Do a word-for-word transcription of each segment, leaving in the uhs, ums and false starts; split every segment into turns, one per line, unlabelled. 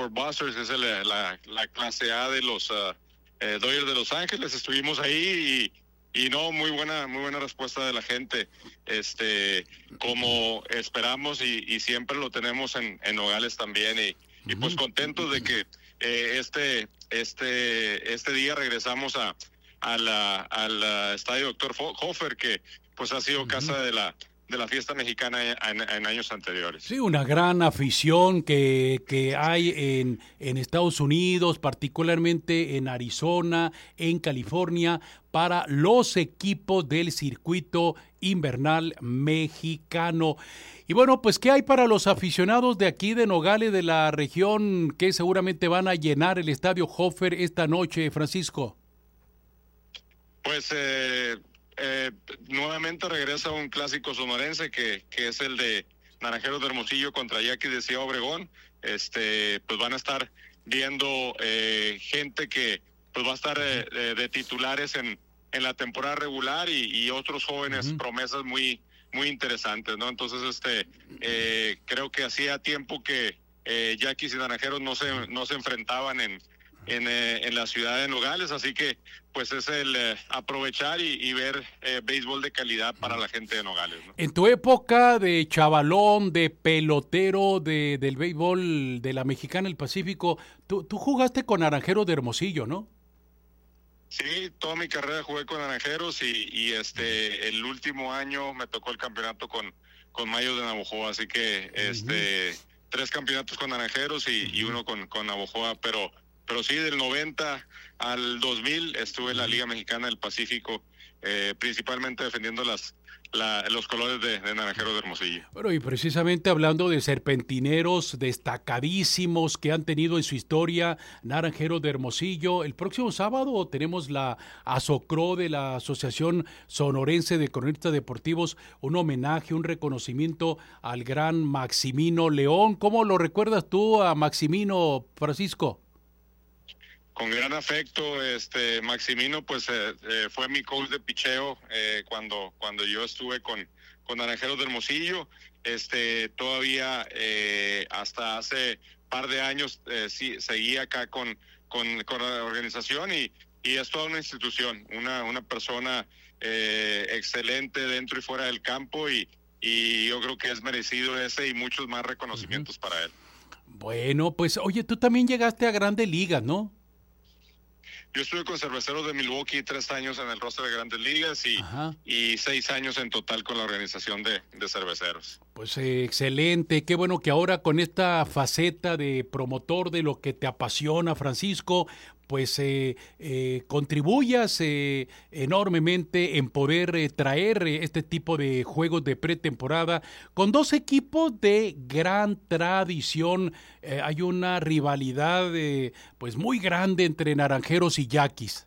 Power Busters, que es el, la, la clase A de los uh, eh, Dodgers de Los Ángeles. Estuvimos ahí y, y no, muy buena, muy buena respuesta de la gente, este, como esperamos y, y siempre lo tenemos en, en Nogales también, y, y pues contentos de que eh, este, este, este día regresamos a, a la, al estadio Doctor Hofer, que pues ha sido casa de la de la fiesta mexicana en, en años anteriores.
Sí, una gran afición que, que hay en, en Estados Unidos, particularmente en Arizona, en California, para los equipos del circuito invernal mexicano. Y bueno, pues, ¿qué hay para los aficionados de aquí de Nogales, de la región, que seguramente van a llenar el estadio Hofer esta noche, Francisco?
Pues eh, eh, nuevamente regresa un clásico sonorense que, que es el de Naranjeros de Hermosillo contra Yaquis de Ciudad Obregón. Este, pues van a estar viendo eh, gente que pues va a estar eh, de, de titulares en, en la temporada regular y, y otros jóvenes uh-huh. promesas muy muy interesantes, ¿no? Entonces, este, eh, creo que hacía tiempo que eh, Yaquis y Naranjeros no se no se enfrentaban en en, eh, en la ciudad de Nogales, así que pues es el eh, aprovechar y, y ver eh, béisbol de calidad para la gente de Nogales, ¿no?
En tu época de chavalón, de pelotero de, del béisbol de la Mexicana del Pacífico, tú, tú jugaste con Naranjeros de Hermosillo, ¿no?
Sí, toda mi carrera jugué con Naranjeros y, y este el último año me tocó el campeonato con, con Mayos de Navojoa, así que este uh-huh. tres campeonatos con Naranjeros y, uh-huh. y uno con, con Navojoa, pero Pero sí, del noventa al dos mil estuve en la Liga Mexicana del Pacífico, eh, principalmente defendiendo las la, los colores de, de Naranjeros de Hermosillo.
Bueno, y precisamente hablando de serpentineros destacadísimos que han tenido en su historia Naranjeros de Hermosillo, el próximo sábado tenemos la ASOCRO de la Asociación Sonorense de Cronistas Deportivos, un homenaje, un reconocimiento al gran Maximino León. ¿Cómo lo recuerdas tú a Maximino, Francisco?
Con gran afecto, este Maximino pues eh, eh, fue mi coach de picheo eh, cuando cuando yo estuve con con Naranjeros de Hermosillo. Este todavía eh, hasta hace par de años eh, sí seguía acá con con con la organización y y es toda una institución, una una persona eh, excelente dentro y fuera del campo y y yo creo que es merecido ese y muchos más reconocimientos uh-huh. para él.
Bueno, pues oye, tú también llegaste a Grandes Ligas, ¿no?
Yo estuve con Cerveceros de Milwaukee tres años en el roster de Grandes Ligas y, y seis años en total con la organización de, de Cerveceros.
Pues eh, excelente, qué bueno que ahora con esta faceta de promotor de lo que te apasiona, Francisco, pues eh, eh, contribuyas eh, enormemente en poder eh, traer eh, este tipo de juegos de pretemporada con dos equipos de gran tradición. Eh, hay una rivalidad eh, pues muy grande entre Naranjeros y Yaquis.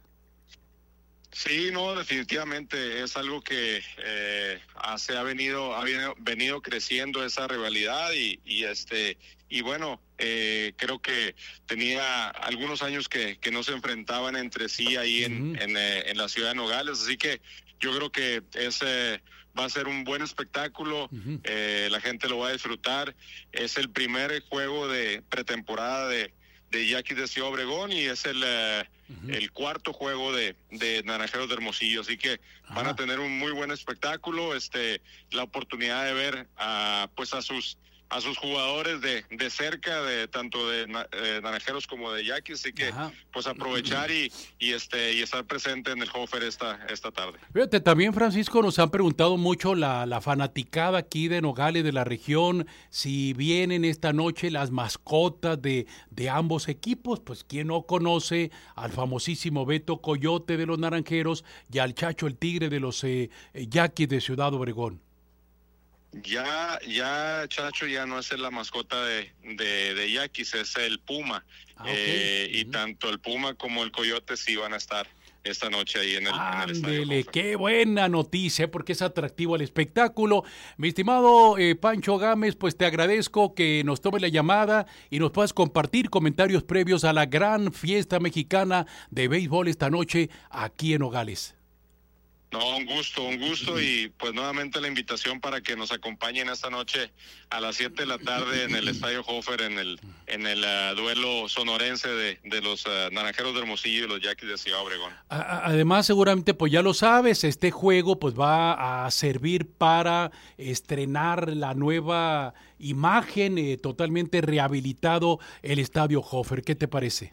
Sí, no, definitivamente es algo que eh, se ha venido ha venido, venido creciendo esa rivalidad y, y este y bueno eh, creo que tenía algunos años que, que no se enfrentaban entre sí ahí en uh-huh. en, eh, en la ciudad de Nogales, así que yo creo que ese va a ser un buen espectáculo, uh-huh. eh, la gente lo va a disfrutar. Es el primer juego de pretemporada de de Yaquis de Ciudad Obregón y es el uh, uh-huh. el cuarto juego de, de Naranjeros de Hermosillo, así que uh-huh. van a tener un muy buen espectáculo, este la oportunidad de ver a pues a sus a sus jugadores de, de cerca, de tanto de eh, Naranjeros como de Yaquis, así que Ajá. pues aprovechar y, y este y estar presente en el Hofer esta esta tarde.
Fíjate, también Francisco, nos han preguntado mucho la, la fanaticada aquí de Nogales, de la región, si vienen esta noche las mascotas de, de ambos equipos, pues quién no conoce al famosísimo Beto Coyote de los Naranjeros y al Chacho el Tigre de los eh, Yaquis de Ciudad Obregón.
Ya, ya Chacho ya no es la mascota de, de, de Yaquis, es el Puma. Ah, okay. eh, uh-huh. Y tanto el Puma como el Coyote sí van a estar esta noche ahí en el, en el estadio.
Qué buena noticia, porque es atractivo el espectáculo. Mi estimado eh, Pancho Gámez, pues te agradezco que nos tome la llamada y nos puedas compartir comentarios previos a la gran fiesta mexicana de béisbol esta noche aquí en Nogales.
No, un gusto, un gusto y pues nuevamente la invitación para que nos acompañen esta noche a las siete de la tarde en el Estadio Hofer en el en el uh, duelo sonorense de, de los uh, Naranjeros de Hermosillo y los Yaquis de Ciudad Obregón.
Además, seguramente, pues ya lo sabes, este juego pues va a servir para estrenar la nueva imagen, eh, totalmente rehabilitado el Estadio Hofer. ¿Qué te parece?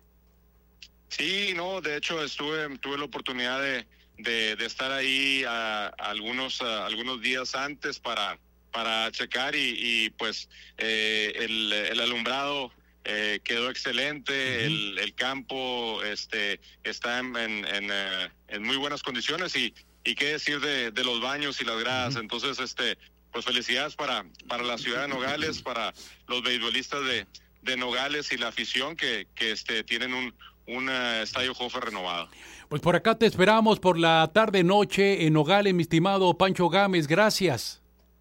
Sí, no, de hecho estuve tuve la oportunidad de De, de estar ahí a, a algunos a, algunos días antes para para checar y, y pues eh, el, el alumbrado eh, quedó excelente, uh-huh. el, el campo este está en en, en, uh, en muy buenas condiciones y y qué decir de, de los baños y las gradas. Uh-huh. Entonces este pues felicidades para para la ciudad de Nogales, para los beisbolistas de de Nogales y la afición que que este tienen un un uh, Estadio Hofer renovado.
Pues por acá te esperamos por la tarde-noche en Nogales, mi estimado Pancho Gámez. Gracias.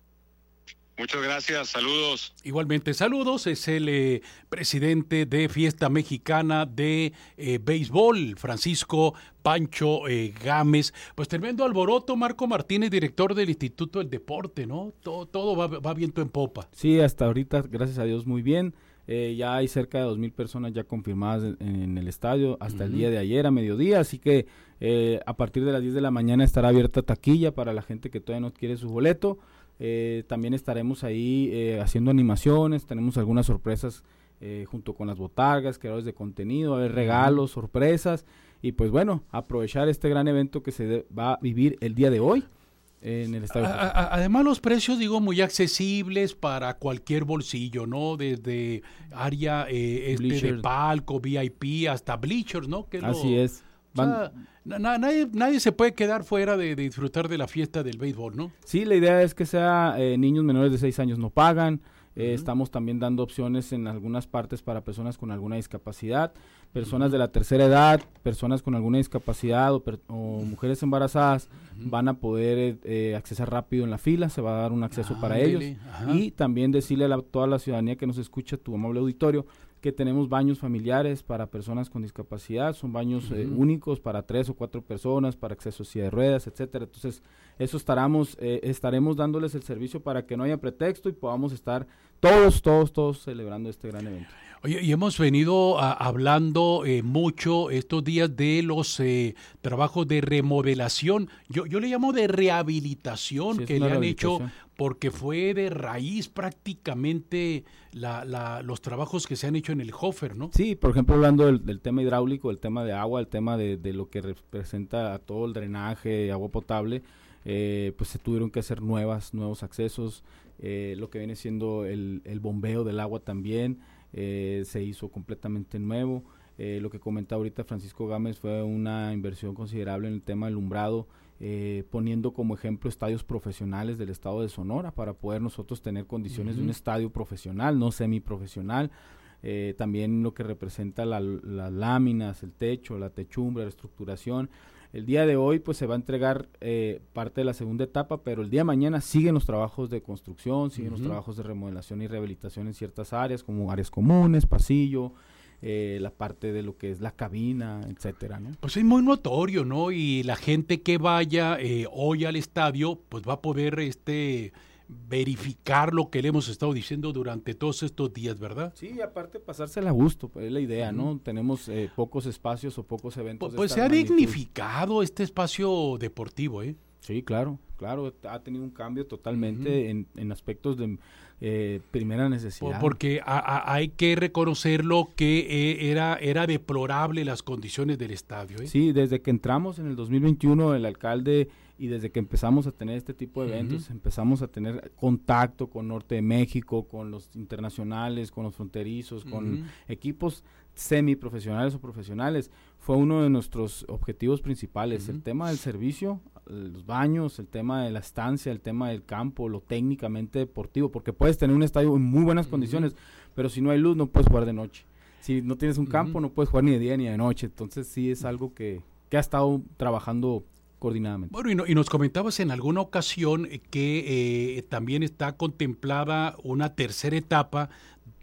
Muchas gracias, saludos.
Igualmente, saludos. Es el eh, presidente de Fiesta Mexicana de eh, Béisbol, Francisco Pancho eh, Gámez. Pues tremendo alboroto, Marco Martínez, director del Instituto del Deporte, ¿no? Todo, todo va, va viento en popa.
Sí, hasta ahorita, gracias a Dios, muy bien. Eh, ya hay cerca de dos mil personas ya confirmadas en, en el estadio hasta uh-huh. el día de ayer a mediodía, así que eh, a partir de las diez de la mañana estará abierta taquilla para la gente que todavía no quiere su boleto. Eh, también estaremos ahí eh, haciendo animaciones, tenemos algunas sorpresas eh, junto con las botargas, creadores de contenido, va a haber regalos, uh-huh. sorpresas, y pues bueno, aprovechar este gran evento que se de, va a vivir el día de hoy. En el estadio.
A, a, además los precios, digo, muy accesibles para cualquier bolsillo, ¿no? Desde área eh, este de palco, V I P, hasta bleachers, ¿no? Que
Así
lo,
es.
Van... O sea, na, nadie, nadie se puede quedar fuera de, de disfrutar de la fiesta del béisbol, ¿no?
Sí, la idea es que sea eh, niños menores de seis años no pagan. Eh, uh-huh. Estamos también dando opciones en algunas partes para personas con alguna discapacidad, personas uh-huh. de la tercera edad, personas con alguna discapacidad o, per- o mujeres embarazadas uh-huh. van a poder eh, accesar rápido en la fila, se va a dar un acceso ah, para dele. ellos. Ajá. Y también decirle a la, toda la ciudadanía que nos escucha, tu amable auditorio, que tenemos baños familiares para personas con discapacidad, son baños uh-huh. eh, únicos para tres o cuatro personas, para acceso a silla de ruedas, etcétera. Entonces, eso estaremos, eh, estaremos dándoles el servicio para que no haya pretexto y podamos estar todos, todos, todos celebrando este gran evento.
Oye, y hemos venido a, hablando eh, mucho estos días de los eh, trabajos de remodelación, yo, yo le llamo de rehabilitación, sí, que le han hecho, porque fue de raíz prácticamente la, la, los trabajos que se han hecho en el Hofer, ¿no?
Sí, por ejemplo, hablando del, del tema hidráulico, el tema de agua, el tema de, de lo que representa todo el drenaje, agua potable, eh, pues se tuvieron que hacer nuevas, nuevos accesos, eh, lo que viene siendo el, el bombeo del agua también, Eh, se hizo completamente nuevo. Eh, lo que comenta ahorita Francisco Gámez fue una inversión considerable en el tema del alumbrado, eh, poniendo como ejemplo estadios profesionales del estado de Sonora para poder nosotros tener condiciones uh-huh. de un estadio profesional, no semiprofesional. Eh, también lo que representa la, las láminas, el techo, la techumbre, la estructuración. El día de hoy pues se va a entregar eh, parte de la segunda etapa, pero el día de mañana siguen los trabajos de construcción, siguen uh-huh. los trabajos de remodelación y rehabilitación en ciertas áreas, como áreas comunes, pasillo, eh, la parte de lo que es la cabina, etcétera, ¿no?
Pues es muy notorio, ¿no? Y la gente que vaya eh, hoy al estadio, pues va a poder este verificar lo que le hemos estado diciendo durante todos estos días, ¿verdad?
Sí, aparte pasársela a gusto, pues es la idea, ¿no? Uh-huh. Tenemos eh, pocos espacios o pocos eventos.
Pues, pues se ha magnitud. dignificado este espacio deportivo, ¿eh?
Sí, claro, claro, ha tenido un cambio totalmente uh-huh. en, en aspectos de eh, primera necesidad.
Porque a, a, hay que reconocerlo que eh, era, era deplorable las condiciones del estadio, ¿eh?
Sí, desde que entramos en el dos mil veintiuno, el alcalde, y desde que empezamos a tener este tipo de eventos, uh-huh. empezamos a tener contacto con Norte de México, con los internacionales, con los fronterizos, uh-huh. con equipos semiprofesionales o profesionales, fue uno de nuestros objetivos principales, uh-huh. el tema del servicio, los baños, el tema de la estancia, el tema del campo, lo técnicamente deportivo, porque puedes tener un estadio en muy buenas uh-huh. condiciones, pero si no hay luz no puedes jugar de noche, si no tienes un campo uh-huh. no puedes jugar ni de día ni de noche, entonces sí es algo que, que ha estado trabajando coordinadamente.
Bueno, y, no, y nos comentabas en alguna ocasión que eh, también está contemplada una tercera etapa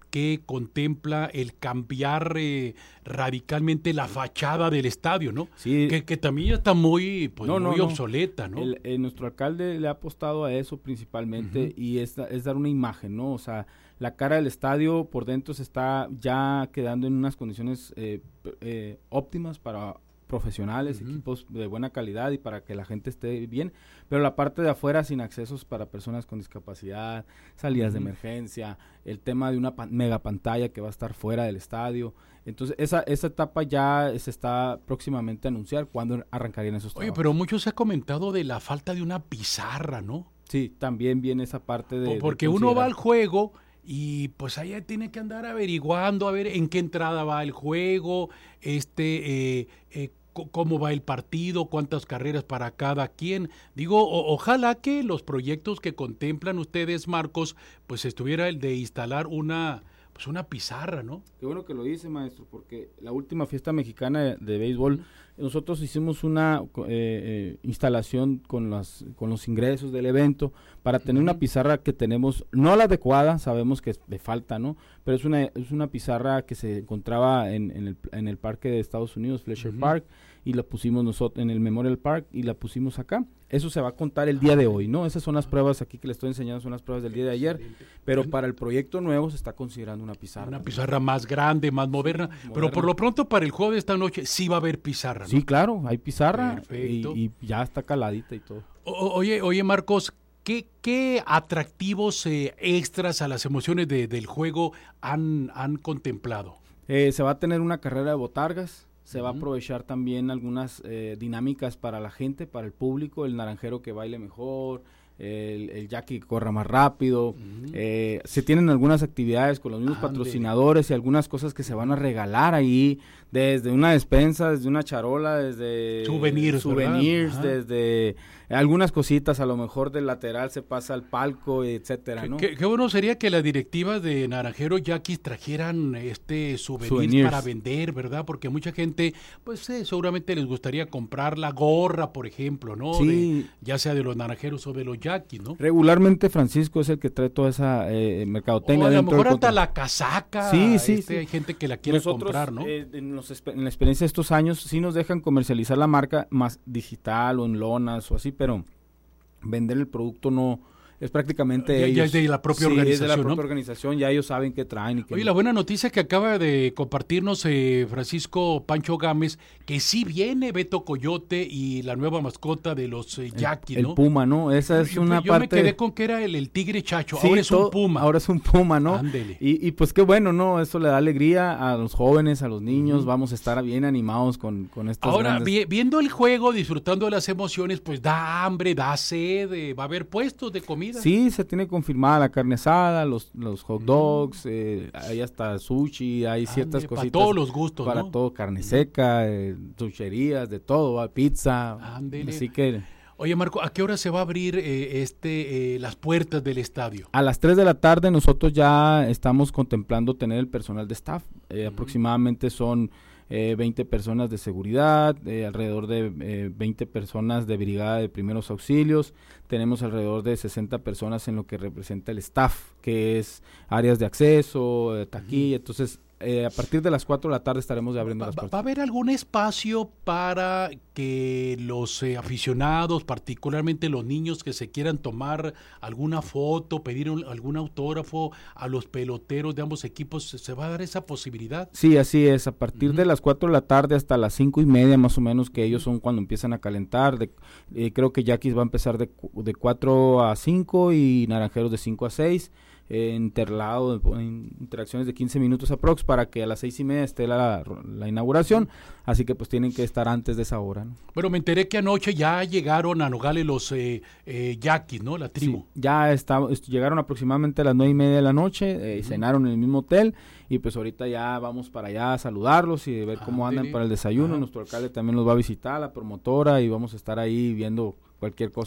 que contempla el cambiar eh, radicalmente la fachada del estadio, ¿no?
Sí.
Que, que también ya está muy, pues,
no,
muy
no,
obsoleta, ¿no?
El, el, nuestro alcalde le ha apostado a eso principalmente, uh-huh. y es, es dar una imagen, ¿no? O sea, la cara del estadio por dentro se está ya quedando en unas condiciones eh, eh, óptimas para profesionales, uh-huh. equipos de buena calidad y para que la gente esté bien, pero la parte de afuera sin accesos para personas con discapacidad, salidas uh-huh. de emergencia, el tema de una pan- mega pantalla que va a estar fuera del estadio. Entonces, esa, esa etapa ya se está próximamente a anunciar cuándo arrancarían esos trabajos.
Oye, pero mucho se ha comentado de la falta de una pizarra, ¿no?
Sí, también viene esa parte de...
Porque
de
uno va al juego y pues allá tiene que andar averiguando a ver en qué entrada va el juego, este... Eh, eh, cómo va el partido, cuántas carreras para cada quien. Digo, o, ojalá que los proyectos que contemplan ustedes, Marcos, pues estuviera el de instalar una, pues una pizarra, ¿no?
Qué bueno que lo dice, maestro, porque la última fiesta mexicana de, de béisbol, nosotros hicimos una eh, eh, instalación con, las, con los ingresos del evento para tener uh-huh. una pizarra que tenemos, no la adecuada, sabemos que le falta, ¿no? Pero es una es una pizarra que se encontraba en, en, el, en el parque de Estados Unidos, Fletcher uh-huh. Park, y la pusimos nosotros en el Memorial Park y la pusimos acá. Eso se va a contar el día de hoy, ¿no? Esas son las pruebas aquí que les estoy enseñando, son las pruebas del día de ayer, pero para el proyecto nuevo se está considerando una pizarra.
Una pizarra más grande, más moderna, sí, moderna, pero por lo pronto para el juego de esta noche sí va a haber pizarra, ¿no?
Sí, claro, hay pizarra y, y ya está caladita y todo.
O, oye, oye Marcos, ¿qué, qué atractivos eh, extras a las emociones de, del juego han, han contemplado?
Eh, se va a tener una carrera de botargas. Se va uh-huh. a aprovechar también algunas eh, dinámicas para la gente, para el público, el naranjero que baile mejor, el, el jockey que corra más rápido. Uh-huh. Eh, se tienen algunas actividades con los mismos Ande. patrocinadores y algunas cosas que se van a regalar ahí, desde una despensa, desde una charola, desde
souvenirs,
souvenirs desde algunas cositas, a lo mejor del lateral se pasa al palco, etcétera, ¿no?
Qué, qué bueno sería que las directivas de Naranjero Yaquis trajeran este souvenirs, souvenirs para vender, ¿verdad? Porque mucha gente, pues eh, seguramente les gustaría comprar la gorra, por ejemplo, ¿no?
Sí.
De, ya sea de los naranjeros o de los Yaquis, ¿no?
Regularmente Francisco es el que trae toda esa eh, mercadotecnia.
O a lo mejor hasta la casaca.
Sí, sí,
este,
sí.
Hay gente que la quiere
Nosotros,
comprar, ¿no?
Eh, en, los, en la experiencia de estos años sí nos dejan comercializar la marca más digital o en lonas o así, pero vender el producto no es prácticamente
ya,
ellos.
ya es de la propia
sí,
organización,
es de la propia
¿no?
organización, ya ellos saben qué traen y qué
Oye,
no.
La buena noticia que acaba de compartirnos eh, Francisco Pancho Gámez, que sí viene Beto Coyote y la nueva mascota de los eh, Yaquis, ¿no?
El Puma, ¿no? Esa es
yo,
una
yo
parte...
Yo me quedé con que era el, el tigre chacho,
sí,
ahora es
todo,
un Puma.
Ahora es un Puma, ¿no?
Ándele.
Y, y pues qué bueno, ¿no? Eso le da alegría a los jóvenes, a los niños, uh-huh. vamos a estar bien animados con, con estos
Ahora,
grandes...
vi, viendo el juego, disfrutando de las emociones, pues da hambre, da sed, eh, va a haber puestos de comida.
Sí, se tiene confirmada la carne asada, los, los hot dogs, mm. eh, hay hasta sushi, hay
Ande,
ciertas cositas.
Para todos los gustos,
Para
¿no?
todo, carne seca, eh, sucherías, de todo, ¿va? Pizza.
Ándele.
Así que...
Oye, Marco, ¿a qué hora se va a abrir eh, este eh, las puertas del estadio?
A las tres de la tarde nosotros ya estamos contemplando tener el personal de staff. Eh, uh-huh. Aproximadamente son eh, veinte personas de seguridad, eh, alrededor de eh, veinte personas de brigada de primeros auxilios. Tenemos alrededor de sesenta personas en lo que representa el staff, que es áreas de acceso, eh, taquilla. Uh-huh. Entonces, Eh, a partir de las cuatro de la tarde estaremos ya abriendo
¿Va,
las puertas.
¿Va a haber algún espacio para que los eh, aficionados, particularmente los niños que se quieran tomar alguna foto, pedir un, algún autógrafo a los peloteros de ambos equipos? ¿Se va a dar esa posibilidad?
Sí, así es. A partir uh-huh. de las cuatro de la tarde hasta las cinco y media más o menos, que ellos son cuando empiezan a calentar. De, eh, creo que Yaquis va a empezar de, de cuatro a cinco y Naranjeros de cinco a seis. Eh, interlado, en interacciones de quince minutos aprox para que a las seis y media esté la, la inauguración, así que pues tienen que estar antes de esa hora, ¿no?
Bueno, me enteré que anoche ya llegaron a Nogales los eh, eh, Yaquis, ¿no? La tribu.
Sí, ya está, llegaron aproximadamente a las nueve y media de la noche, eh, uh-huh. cenaron en el mismo hotel y pues ahorita ya vamos para allá a saludarlos y ver cómo ah, andan de... para el desayuno. Uh-huh. Nuestro alcalde también los va a visitar, la promotora, y vamos a estar ahí viendo cualquier cosa.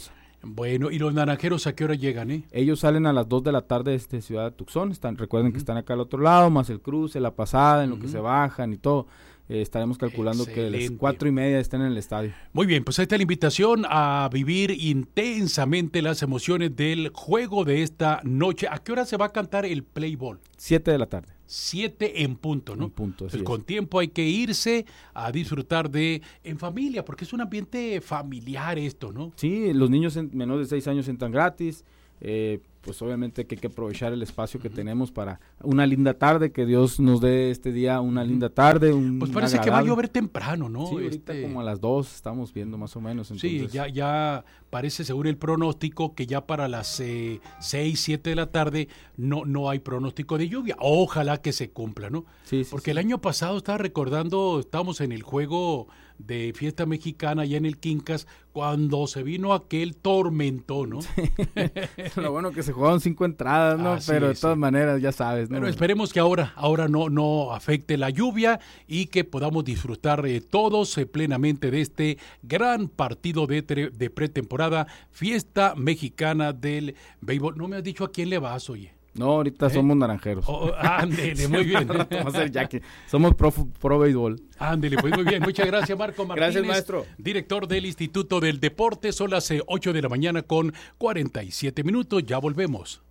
Bueno, ¿y los naranjeros a qué hora llegan, eh?
Ellos salen a las dos de la tarde desde Ciudad de Tucson, están, recuerden uh-huh. que están acá al otro lado, más el cruce, la pasada, en uh-huh. lo que se bajan y todo. Eh, estaremos calculando Excelente. que a las cuatro y media estén en el estadio.
Muy bien, pues ahí está la invitación a vivir intensamente las emociones del juego de esta noche. ¿A qué hora se va a cantar el play ball?
Siete de la tarde.
Siete en punto, ¿no?
En punto, así
pues
es.
Con tiempo hay que irse a disfrutar de en familia, porque es un ambiente familiar esto, ¿no?
Sí, los niños en, menores de seis años entran gratis. Eh, pues obviamente que hay que aprovechar el espacio que uh-huh. tenemos para una linda tarde, que Dios nos dé este día una linda tarde. Un,
pues parece que va a llover temprano, ¿no?
Sí, ahorita este... como a las dos estamos viendo más o menos. Entonces...
Sí, ya, ya parece según el pronóstico que ya para las eh, seis, siete de la tarde no, no hay pronóstico de lluvia. Ojalá que se cumpla, ¿no?
Sí, sí,
Porque
sí.
el año pasado estaba recordando, estábamos en el juego de fiesta mexicana allá en el Quincas, cuando se vino aquel tormentón, ¿no?
Sí. Lo bueno que se jugaron cinco entradas, ¿no?
Así
Pero de
es,
todas
sí.
maneras, ya sabes, ¿no?
Pero esperemos que ahora, ahora no, no afecte la lluvia y que podamos disfrutar eh, todos eh, plenamente de este gran partido de, tre- de pretemporada, fiesta mexicana del béisbol. No me has dicho a quién le vas, oye.
No, ahorita ¿Eh? somos naranjeros.
Oh, ándele, muy bien.
Vamos a ser Jackie. Somos pro, pro béisbol.
Ándele, pues muy bien. Muchas gracias, Marco Martínez.
Gracias, maestro.
Director del Instituto del Deporte. Son las ocho de la mañana con cuarenta y siete minutos. Ya volvemos.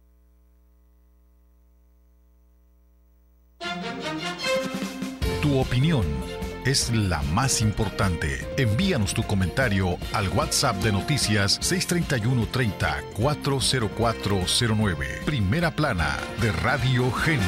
Tu opinión es la más importante. Envíanos tu comentario al WhatsApp de Noticias seis treinta y uno treinta, cuatro cero cuatro cero nueve. Primera plana de Radio Gen.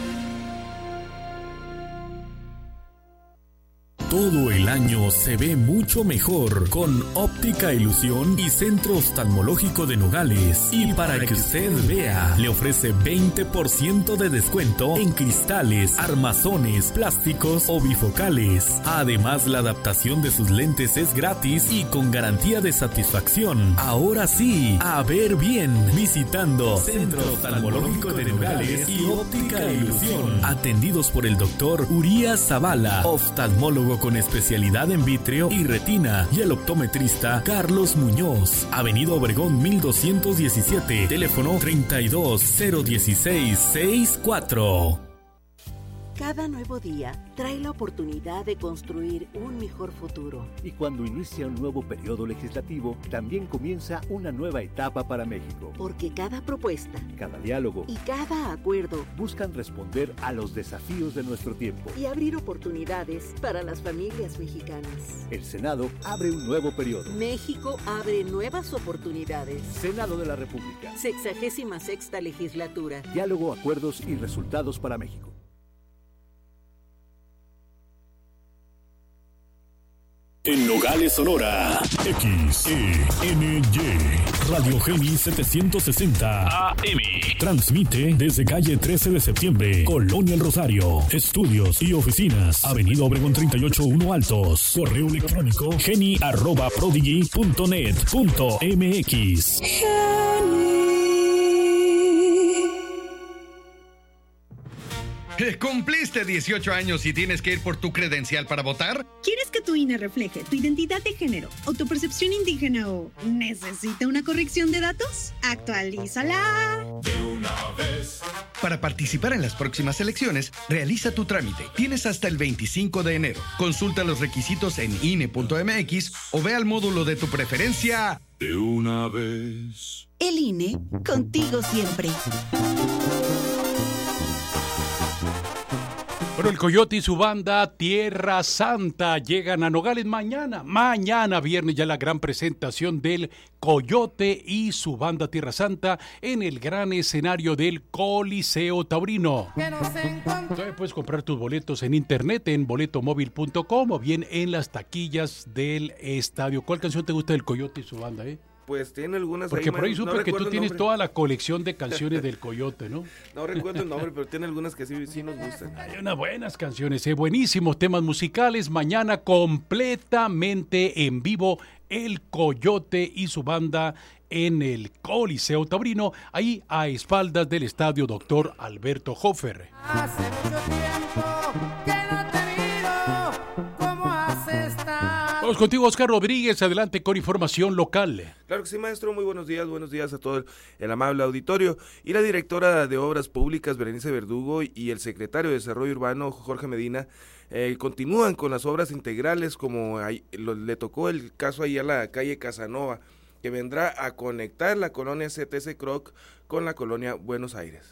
Todo el año se ve mucho mejor con Óptica Ilusión y Centro Oftalmológico de Nogales. Y para que usted vea, le ofrece veinte por ciento de descuento en cristales, armazones, plásticos o bifocales. Además, la adaptación de sus lentes es gratis y con garantía de satisfacción. Ahora sí, a ver bien, visitando Centro Oftalmológico de Nogales y Óptica Ilusión. Atendidos por el doctor Urias Zavala, oftalmólogo con especialidad en vítreo y retina, y el optometrista Carlos Muñoz. Avenida Obregón mil doscientos diecisiete, teléfono treinta y dos cero dieciséis sesenta y cuatro.
Cada nuevo día trae la oportunidad de construir un mejor futuro.
Y cuando inicia un nuevo periodo legislativo, también comienza una nueva etapa para México.
Porque cada propuesta,
cada diálogo
y cada acuerdo
buscan responder a los desafíos de nuestro tiempo
y abrir oportunidades para las familias mexicanas.
El Senado abre un nuevo periodo.
México abre nuevas oportunidades.
Senado de la República.
Sexagésima sexta legislatura.
Diálogo, acuerdos y resultados para México.
En Nogales, Sonora, X E N Y, Radio Geni setecientos sesenta A M. Transmite desde calle trece de septiembre, Colonia El Rosario. Estudios y oficinas, Avenida Obregón treinta y ocho uno Altos. Correo electrónico geni arroba prodigy punto net punto m x.
¿Cumpliste dieciocho años y tienes que ir por tu credencial para votar?
¿Quieres que tu I N E refleje tu identidad de género o tu percepción indígena o necesita una corrección de datos? ¡Actualízala!
De una vez. Para participar en las próximas elecciones, realiza tu trámite. Tienes hasta el veinticinco de enero. Consulta los requisitos en I N E punto m x o ve al módulo de tu preferencia.
De una vez.
El I N E, contigo siempre.
Bueno, el Coyote y su banda Tierra Santa llegan a Nogales mañana. Mañana viernes ya la gran presentación del Coyote y su banda Tierra Santa en el gran escenario del Coliseo Taurino. Entonces puedes comprar tus boletos en internet en boleto móvil punto com o bien en las taquillas del estadio. ¿Cuál canción te gusta del Coyote y su banda, eh?
Pues tiene algunas.
Porque
ahí,
por ahí supe
no
que tú tienes
nombre.
toda la colección de canciones del Coyote, ¿no?
No recuerdo el nombre, pero tiene algunas que sí, sí nos gustan.
Hay unas buenas canciones, ¿eh? Buenísimos temas musicales. Mañana completamente en vivo el Coyote y su banda en el Coliseo Taurino, ahí a espaldas del estadio Doctor Alberto Hofer.
Hace mucho tiempo que no te miro, ¿cómo has estado?
Vamos contigo, Oscar Rodríguez, adelante con información local.
Claro que sí, maestro, muy buenos días, buenos días a todo el, el amable auditorio. Y la directora de Obras Públicas, Berenice Verdugo, y el secretario de Desarrollo Urbano, Jorge Medina, eh, continúan con las obras integrales, como ahí, lo, le tocó el caso ahí a la calle Casanova, que vendrá a conectar la colonia C T C Croc con la colonia Buenos Aires.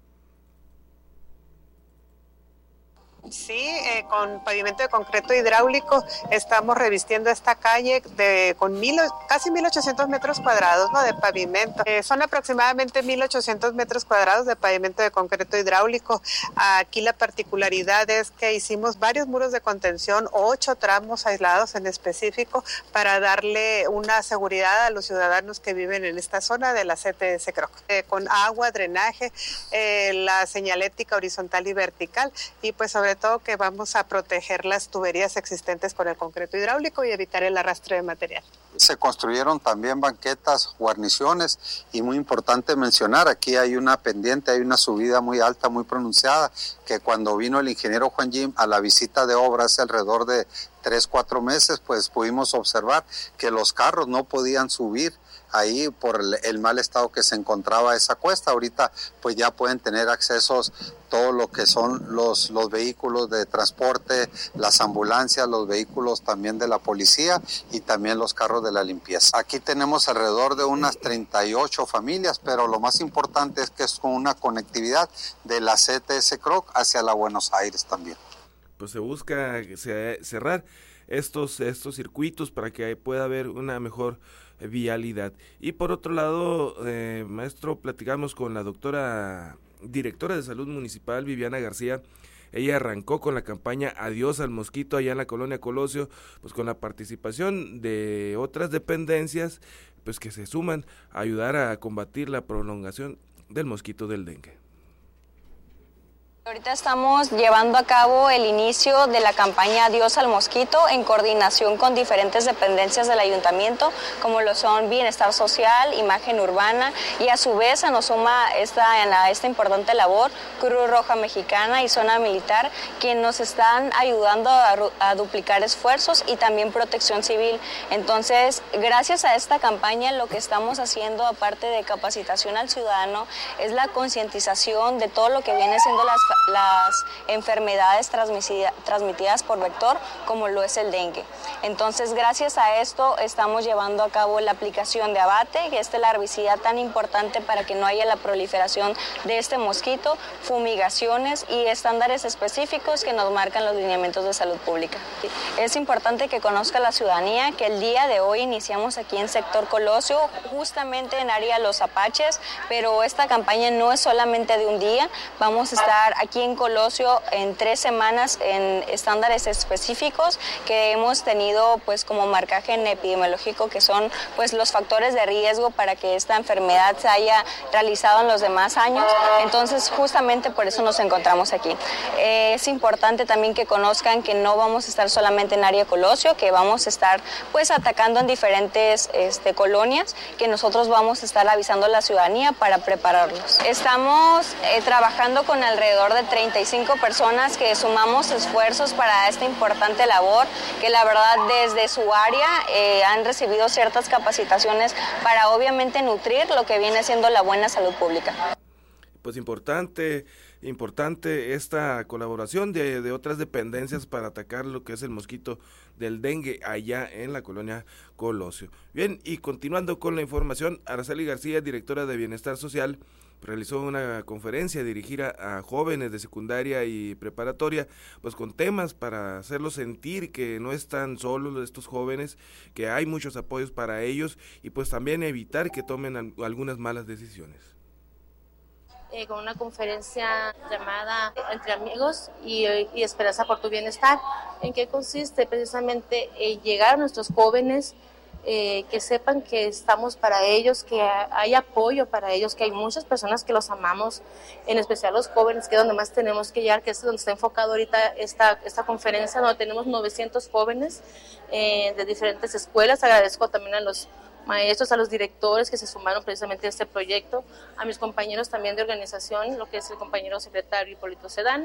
Sí, eh, con pavimento de concreto hidráulico estamos revistiendo esta calle de con mil, casi mil ochocientos metros cuadrados, ¿no?, de pavimento. Eh, son aproximadamente mil ochocientos metros cuadrados de pavimento de concreto hidráulico. Aquí la particularidad es que hicimos varios muros de contención, ocho tramos aislados en específico, para darle una seguridad a los ciudadanos que viven en esta zona de la C T S Croc, eh, con agua, drenaje, eh, la señalética horizontal y vertical, y pues sobre todo que vamos a proteger las tuberías existentes con el concreto hidráulico y evitar el arrastre de material.
Se construyeron también banquetas, guarniciones, y muy importante mencionar, aquí hay una pendiente, hay una subida muy alta, muy pronunciada, que cuando vino el ingeniero Juan Jim a la visita de obra hace alrededor de tres, cuatro meses, pues pudimos observar que los carros no podían subir ahí por el, el mal estado que se encontraba esa cuesta. Ahorita pues ya pueden tener accesos todo lo que son los, los vehículos de transporte, las ambulancias, los vehículos también de la policía y también los carros de la limpieza. Aquí tenemos alrededor de unas treinta y ocho familias, pero lo más importante es que es con una conectividad de la C T S Croc hacia la Buenos Aires también.
Pues se busca cerrar estos, estos circuitos para que pueda haber una mejor vialidad. Y por otro lado, eh, maestro, platicamos con la doctora directora de Salud Municipal, Viviana García. Ella arrancó con la campaña Adiós al Mosquito allá en la colonia Colosio, pues con la participación de otras dependencias, pues que se suman a ayudar a combatir la prolongación del mosquito del dengue.
Ahorita estamos llevando a cabo el inicio de la campaña Adiós al Mosquito en coordinación con diferentes dependencias del ayuntamiento, como lo son Bienestar Social, Imagen Urbana, y a su vez se nos suma esta, en la, esta importante labor Cruz Roja Mexicana y Zona Militar, quienes nos están ayudando a, a duplicar esfuerzos, y también Protección Civil. Entonces, gracias a esta campaña, lo que estamos haciendo, aparte de capacitación al ciudadano, es la concientización de todo lo que viene siendo las las enfermedades transmitidas por vector, como lo es el dengue. Entonces, gracias a esto estamos llevando a cabo la aplicación de abate, que es el herbicida tan importante para que no haya la proliferación de este mosquito, fumigaciones y estándares específicos que nos marcan los lineamientos de salud pública. Es importante que conozca la ciudadanía que el día de hoy iniciamos aquí en sector Colosio, justamente en área Los Apaches, pero esta campaña no es solamente de un día. Vamos a estar aquí en Colosio en tres semanas en estándares específicos que hemos tenido pues como marcaje en epidemiológico, que son pues los factores de riesgo para que esta enfermedad se haya realizado en los demás años. Entonces, justamente por eso nos encontramos aquí. Eh, es importante también que conozcan que no vamos a estar solamente en área Colosio, que vamos a estar pues atacando en diferentes este, colonias, que nosotros vamos a estar avisando a la ciudadanía para prepararlos. Estamos eh, trabajando con alrededor de treinta y cinco personas que sumamos esfuerzos para esta importante labor, que la verdad desde su área eh, han recibido ciertas capacitaciones para obviamente nutrir lo que viene siendo la buena salud pública.
Pues importante, importante esta colaboración de, de otras dependencias para atacar lo que es el mosquito del dengue allá en la colonia Colosio. Bien, y continuando con la información, Araceli García, directora de Bienestar Social, realizó una conferencia dirigida a jóvenes de secundaria y preparatoria, pues con temas para hacerlos sentir que no están solos estos jóvenes, que hay muchos apoyos para ellos, y pues también evitar que tomen al- algunas malas decisiones.
Eh, con una conferencia llamada Entre Amigos y, y Esperanza por tu Bienestar. ¿En qué consiste? Precisamente eh, llegar a nuestros jóvenes, eh, que sepan que estamos para ellos, que hay apoyo para ellos, que hay muchas personas que los amamos, en especial los jóvenes, que es donde más tenemos que llegar, que es donde está enfocado ahorita esta, esta conferencia, donde tenemos novecientos jóvenes eh, de diferentes escuelas. Agradezco también a los maestros, a los directores que se sumaron precisamente a este proyecto, a mis compañeros también de organización, lo que es el compañero secretario Hipólito Sedano,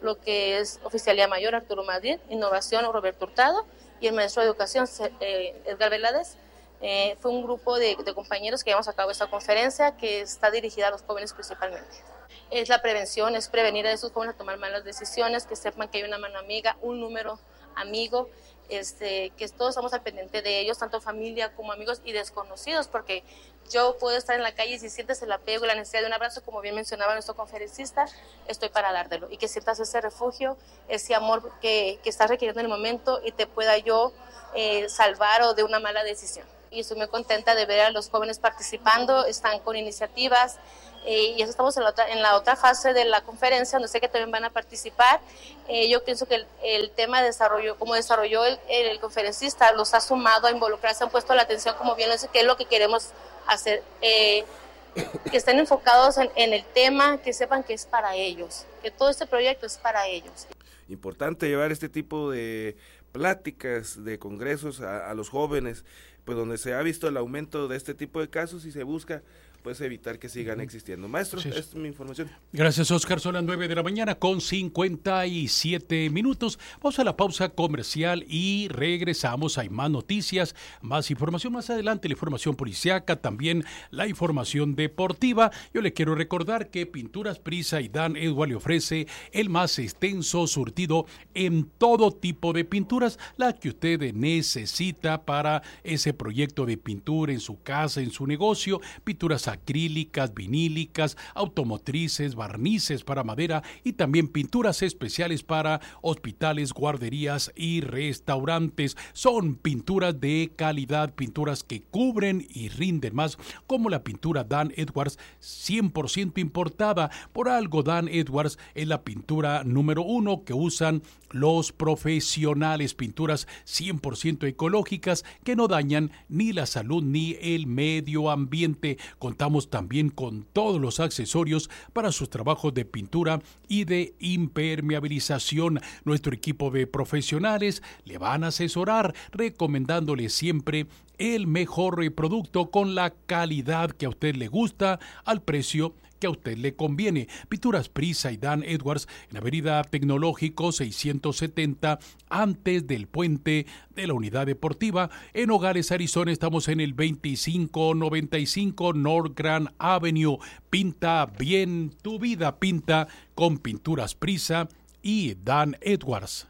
lo que es Oficialía Mayor Arturo Madrid, Innovación Roberto Hurtado y el maestro de Educación eh, Edgar Veladez. Eh, fue un grupo de, de compañeros que llevamos a cabo esta conferencia que está dirigida a los jóvenes principalmente. Es la prevención, es prevenir a esos jóvenes a tomar malas decisiones, que sepan que hay una mano amiga, un número amigo, este, que todos estamos al pendiente de ellos, tanto familia como amigos y desconocidos, porque yo puedo estar en la calle y si sientes el apego y la necesidad de un abrazo, como bien mencionaba nuestro conferencista, estoy para dártelo, y que sientas ese refugio, ese amor que, que estás requiriendo en el momento y te pueda yo eh, salvar o de una mala decisión. Y estoy muy contenta de ver a los jóvenes participando, están con iniciativas, eh, y eso estamos en la, otra, en la otra fase de la conferencia, donde sé que también van a participar. Eh, yo pienso que el, el tema de desarrollo, como desarrolló el, el conferencista, los ha sumado a involucrarse, han puesto la atención, como bien lo dice, que es lo que queremos hacer, eh, que estén enfocados en, en el tema, que sepan que es para ellos, que todo este proyecto es para ellos.
Importante llevar este tipo de pláticas, de congresos a, a los jóvenes, pues donde se ha visto el aumento de este tipo de casos y se busca pues evitar que sigan existiendo. Maestro, esta es mi información.
Gracias, Oscar. Son las nueve de la mañana con cincuenta y siete minutos. Vamos a la pausa comercial y regresamos. Hay más noticias, más información. Más adelante la información policiaca, también la información deportiva. Yo le quiero recordar que Pinturas Prisa y Dan Edward le ofrece el más extenso surtido en todo tipo de pinturas, la que usted necesita para ese proyecto de pintura en su casa, en su negocio. Pinturas acrílicas, vinílicas, automotrices, barnices para madera y también pinturas especiales para hospitales, guarderías y restaurantes. Son pinturas de calidad, pinturas que cubren y rinden más, como la pintura Dan Edwards, cien por ciento importada. Por algo Dan Edwards es la pintura número uno que usan los profesionales, pinturas cien por ciento ecológicas que no dañan ni la salud ni el medio ambiente. Contamos también con todos los accesorios para sus trabajos de pintura y de impermeabilización. Nuestro equipo de profesionales le van a asesorar, recomendándole siempre el mejor producto con la calidad que a usted le gusta, al precio que a usted le conviene. Pinturas Prisa y Dan Edwards en Avenida Tecnológico seiscientos setenta, antes del puente de la Unidad Deportiva. En Nogales, Arizona, estamos en el veinticinco noventa y cinco North Grand Avenue. Pinta bien tu vida, pinta con Pinturas Prisa y Dan Edwards.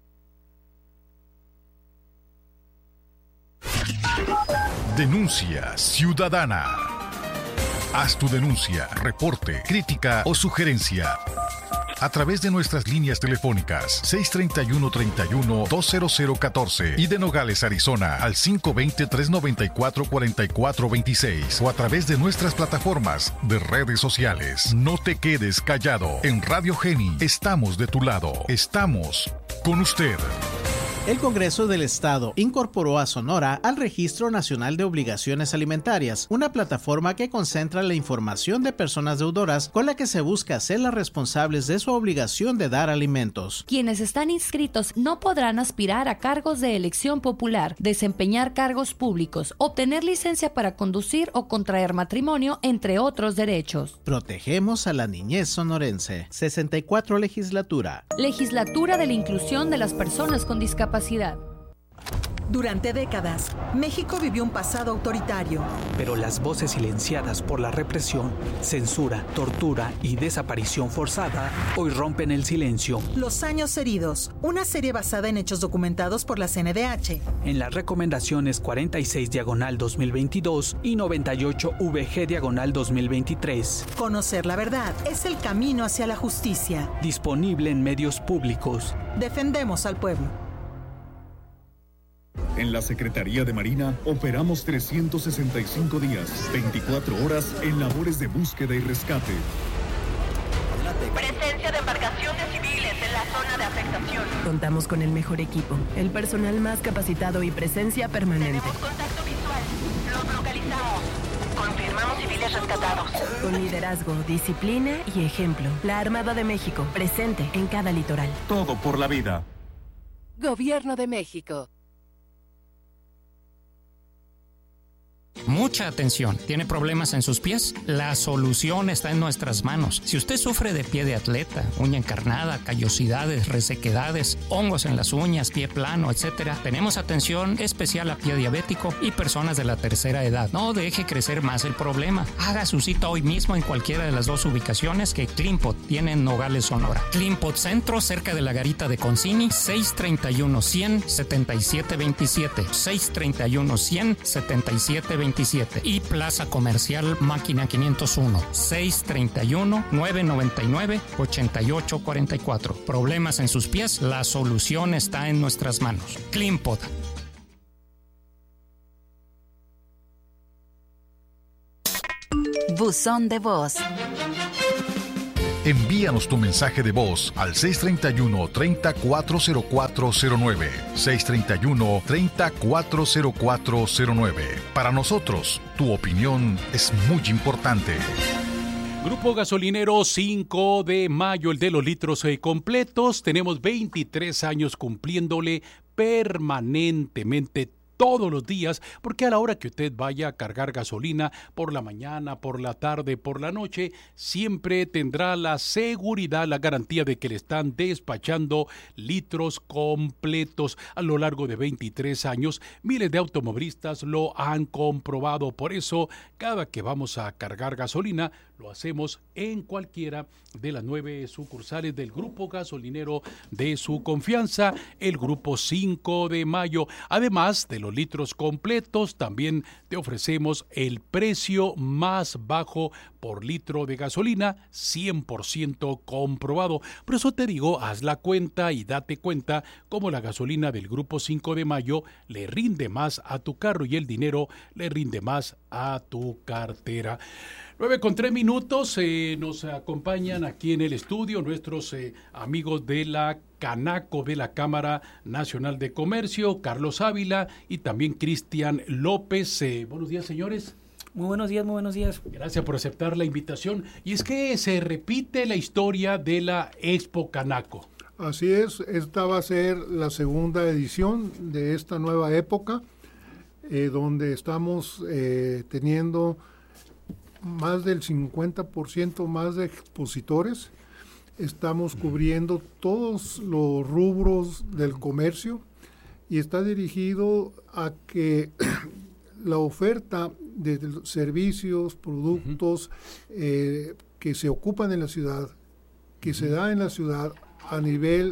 Denuncia ciudadana. Haz tu denuncia, reporte, crítica o sugerencia a través de nuestras líneas telefónicas seis treinta y uno, treinta y uno, dos cero catorce y de Nogales, Arizona al cinco veinte, trescientos noventa y cuatro, cuarenta y cuatro veintiséis o a través de nuestras plataformas de redes sociales. No te quedes callado. En Radio Geni estamos de tu lado. Estamos con usted.
El Congreso del Estado incorporó a Sonora al Registro Nacional de Obligaciones Alimentarias, una plataforma que concentra la información de personas deudoras con la que se busca hacerlas responsables de su obligación de dar alimentos.
Quienes están inscritos no podrán aspirar a cargos de elección popular, desempeñar cargos públicos, obtener licencia para conducir o contraer matrimonio, entre otros derechos.
Protegemos a la niñez sonorense. sesenta y cuatro Legislatura.
Legislatura de la Inclusión de las Personas con Discapacidad.
Durante décadas, México vivió un pasado autoritario.
Pero las voces silenciadas por la represión, censura, tortura y desaparición forzada hoy rompen el silencio.
Los años heridos, una serie basada en hechos documentados por la C N D H.
En las recomendaciones cuarenta y seis diagonal dos mil veintidós y noventa y ocho V G diagonal dos mil veintitrés.
Conocer la verdad es el camino hacia la justicia.
Disponible en medios públicos.
Defendemos al pueblo.
En la Secretaría de Marina operamos trescientos sesenta y cinco días, veinticuatro horas en labores de búsqueda y rescate.
Presencia de embarcaciones civiles en la zona de afectación.
Contamos con el mejor equipo, el personal más capacitado y presencia permanente.
Tenemos contacto visual. Los localizamos. Confirmamos civiles rescatados.
Con liderazgo, disciplina y ejemplo. La Armada de México, presente en cada litoral.
Todo por la vida.
Gobierno de México.
Mucha atención. ¿Tiene problemas en sus pies? La solución está en nuestras manos. Si usted sufre de pie de atleta, uña encarnada, callosidades, resequedades, hongos en las uñas, pie plano, etcétera, tenemos atención especial a pie diabético y personas de la tercera edad. No deje crecer más el problema. Haga su cita hoy mismo en cualquiera de las dos ubicaciones que Clinpot tiene en Nogales, Sonora. Clinpot Centro, cerca de la garita de Concini, seis treinta y uno, cien, setenta y siete veintisiete. seis treinta y uno, cien, setenta y siete veintisiete. Y Plaza Comercial Máquina quinientos uno, seis treinta y uno, nueve noventa y nueve, ochenta y ocho cuarenta y cuatro. Problemas en sus pies, la solución está en nuestras manos. Clinpot.
Buzón de voz.
Envíanos tu mensaje de voz al seis treinta y uno, treinta, cuatro cero cuatro cero nueve. seis treinta y uno, treinta, cuatro cero cuatro cero nueve. Para nosotros, tu opinión es muy importante.
Grupo Gasolinero cinco de mayo, el de los litros eh, completos. Tenemos veintitrés años cumpliéndole permanentemente todos los días, porque a la hora que usted vaya a cargar gasolina por la mañana, por la tarde, por la noche, siempre tendrá la seguridad, la garantía de que le están despachando litros completos. A lo largo de veintitrés años, miles de automovilistas lo han comprobado. Por eso, cada que vamos a cargar gasolina, lo hacemos en cualquiera de las nueve sucursales del Grupo Gasolinero de su confianza, el Grupo cinco de mayo. Además de los litros completos, también te ofrecemos el precio más bajo por litro de gasolina, cien por ciento comprobado. Por eso te digo, haz la cuenta y date cuenta cómo la gasolina del Grupo cinco de mayo le rinde más a tu carro y el dinero le rinde más a tu cartera. nueve con tres minutos, eh, nos acompañan aquí en el estudio nuestros eh, amigos de la Canaco, de la Cámara Nacional de Comercio, Carlos Ávila y también Cristian López. Eh, buenos días, señores.
Muy buenos días, muy buenos días.
Gracias por aceptar la invitación. Y es que se repite la historia de la Expo Canaco.
Así es, esta va a ser la segunda edición de esta nueva época, eh, donde estamos eh, teniendo más del cincuenta por ciento más de expositores. Estamos cubriendo todos los rubros del comercio y está dirigido a que la oferta de servicios, productos uh-huh. eh, que se ocupan en la ciudad, que uh-huh. se da en la ciudad a nivel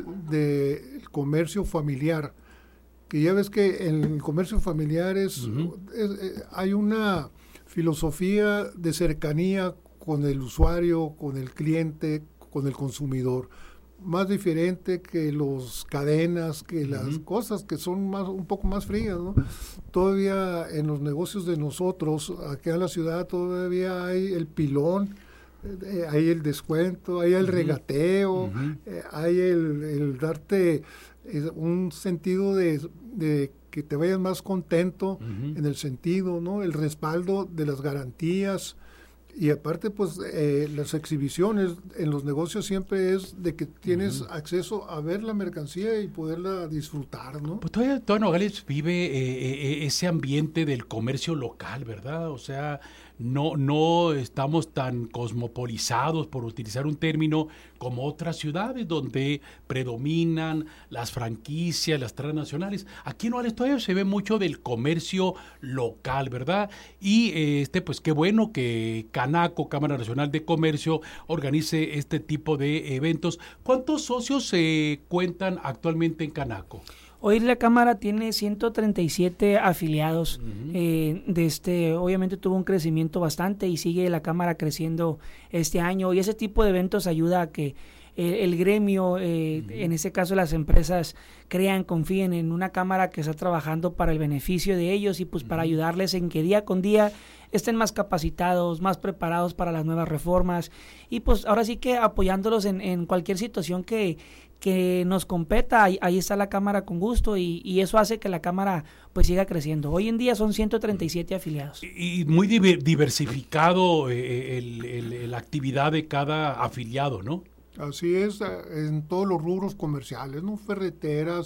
del comercio familiar, que ya ves que en el comercio familiar es, uh-huh. es, es hay una filosofía de cercanía con el usuario, con el cliente, con el consumidor, más diferente que los cadenas, que uh-huh. las cosas que son más un poco más frías, ¿no? Todavía en los negocios de nosotros, acá en la ciudad, todavía hay el pilón, eh, hay el descuento, hay el uh-huh. regateo, uh-huh. eh, hay el, el darte eh, un sentido de, de que te vayas más contento uh-huh. en el sentido, ¿no? El respaldo de las garantías. Y aparte, pues, eh, las exhibiciones en los negocios siempre es de que tienes uh-huh. acceso a ver la mercancía y poderla disfrutar, ¿no?
Pues todavía, todavía Nogales vive eh, eh, ese ambiente del comercio local, ¿verdad? O sea, no, no estamos tan cosmopolizados, por utilizar un término, como otras ciudades donde predominan las franquicias, las transnacionales. Aquí en Nogales todavía se ve mucho del comercio local, ¿verdad? Y eh, este, pues qué bueno que Canaco, Cámara Nacional de Comercio, organice este tipo de eventos. ¿Cuántos socios se eh, cuentan actualmente en Canaco?
Hoy la Cámara tiene ciento treinta y siete afiliados. Uh-huh. eh, de este, obviamente tuvo un crecimiento bastante y sigue la Cámara creciendo este año. Y ese tipo de eventos ayuda a que eh, el gremio, eh, uh-huh. en ese caso las empresas, crean, confíen en una Cámara que está trabajando para el beneficio de ellos y pues uh-huh. para ayudarles en que día con día estén más capacitados, más preparados para las nuevas reformas y pues ahora sí que apoyándolos en, en cualquier situación que, que nos competa. Ahí, ahí está la Cámara con gusto y, y eso hace que la Cámara pues siga creciendo. Hoy en día son ciento treinta y siete afiliados.
Y muy diversificado eh, el, el, la actividad de cada afiliado, ¿no?
Así es, en todos los rubros comerciales, ¿no? Ferreteras,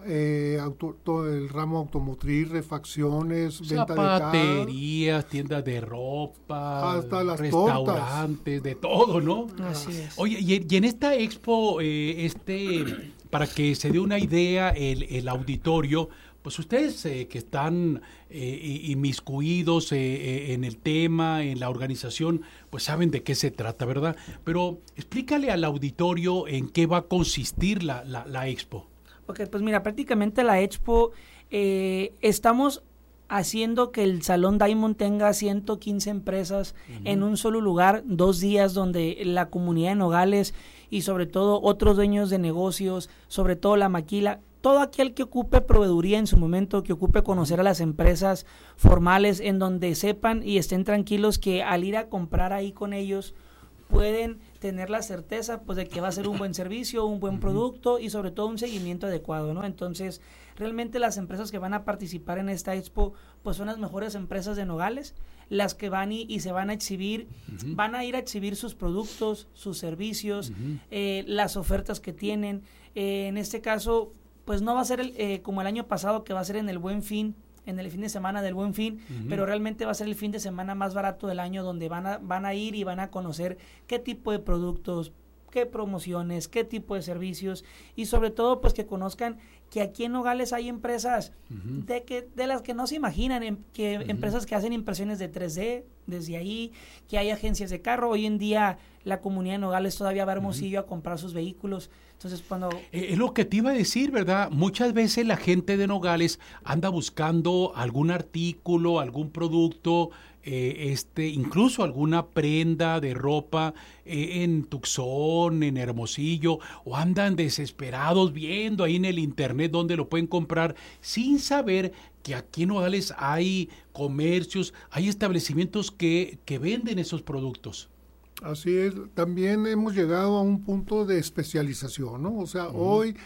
eh, auto, todo el ramo automotriz, refacciones, venta de carros.
Zapaterías, tiendas de ropa,
hasta las
restaurantes, tortas. De todo, ¿no?
Así es.
Oye, y, y en esta expo, eh, este, para que se dé una idea, el, el auditorio, pues ustedes eh, que están eh, inmiscuidos eh, eh, en el tema, en la organización, pues saben de qué se trata, ¿verdad? Pero explícale al auditorio en qué va a consistir la, la, la expo.
Ok, pues mira, prácticamente la expo, eh, estamos haciendo que el Salón Diamond tenga ciento quince empresas uh-huh. en un solo lugar, dos días donde la comunidad de Nogales y sobre todo otros dueños de negocios, sobre todo la maquila, todo aquel que ocupe proveeduría en su momento, que ocupe conocer a las empresas formales, en donde sepan y estén tranquilos que al ir a comprar ahí con ellos pueden tener la certeza pues de que va a ser un buen servicio, un buen producto y sobre todo un seguimiento adecuado, ¿no? Entonces, realmente las empresas que van a participar en esta expo pues son las mejores empresas de Nogales, las que van y, y se van a exhibir, uh-huh. van a ir a exhibir sus productos, sus servicios, uh-huh. eh, las ofertas que tienen. Eh, en este caso, pues no va a ser el, eh, como el año pasado, que va a ser en el Buen Fin, en el fin de semana del Buen Fin, uh-huh. pero realmente va a ser el fin de semana más barato del año, donde van a, van a ir y van a conocer qué tipo de productos, qué promociones, qué tipo de servicios y sobre todo pues que conozcan que aquí en Nogales hay empresas uh-huh. de que de las que no se imaginan, em, que uh-huh. empresas que hacen impresiones de tres D, desde ahí, que hay agencias de carro. Hoy en día la comunidad de Nogales todavía va a Hermosillo uh-huh. a comprar sus vehículos. Entonces, cuando...
Eh, es lo que te iba a decir, ¿verdad? Muchas veces la gente de Nogales anda buscando algún artículo, algún producto, eh, este, incluso alguna prenda de ropa eh, en Tucson, en Hermosillo, o andan desesperados viendo ahí en el internet dónde lo pueden comprar, sin saber que aquí en Nogales hay comercios, hay establecimientos que, que venden esos productos.
Así es, también hemos llegado a un punto de especialización, ¿no? O sea, uh-huh. hoy,